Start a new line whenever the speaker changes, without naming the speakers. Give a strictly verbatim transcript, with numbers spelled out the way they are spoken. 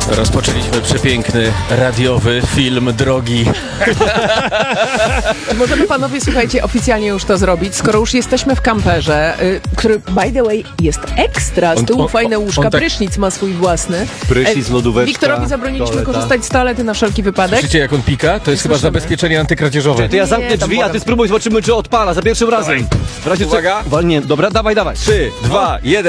Rozpoczęliśmy przepiękny, radiowy film Drogi.
Możemy panowie, słuchajcie, oficjalnie już to zrobić, skoro już jesteśmy w kamperze, y, który, by the way, jest ekstra, z
On-
tyłu
on-
fajne
on
łóżka,
tak-
prysznic ma swój własny.
Prysznic,
E,
lodóweczka,
Wiktorowi zabroniliśmy
toaleta.
korzystać z toalety na wszelki wypadek.
Słyszycie, jak on pika? To jest chyba
Słyszymy.
zabezpieczenie antykradzieżowe.
To ja
Nie,
zamknę
tam
drzwi, a ty
mogę.
spróbuj, zobaczymy, czy odpala za pierwszym razem. W razie
Uwaga.
Czy... Nie, dobra, dawaj, dawaj.
Trzy, dwa, jeden.